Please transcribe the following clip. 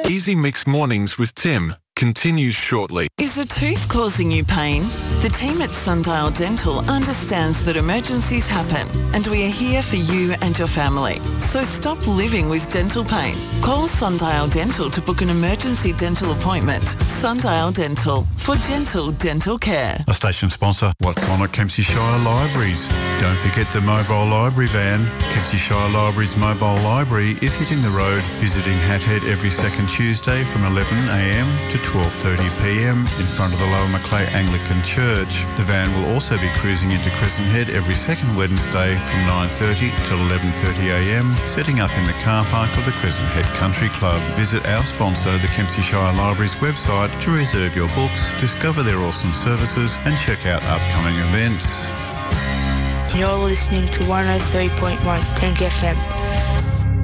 Easy Mix Mornings with Tim continues shortly. Is a tooth causing you pain? The team at Sundial Dental understands that emergencies happen and we are here for you and your family. So stop living with dental pain. Call Sundial Dental to book an emergency dental appointment. Sundial Dental, for gentle dental care. A station sponsor, What's on at Kempsey Shire Libraries. Don't forget the mobile library van. Kempsey Shire Libraries mobile library is hitting the road, visiting Hathead every second Tuesday from 11am to 12:30pm in front of the Lower Macleay Anglican Church. The van will also be cruising into Crescent Head every second Wednesday from 9:30 till 11:30am, setting up in the car park of the Crescent Head Country Club. Visit our sponsor, the Kempsey Shire Libraries website to reserve your books, discover their awesome services and check out upcoming events. You're listening to 103.1 Tank FM.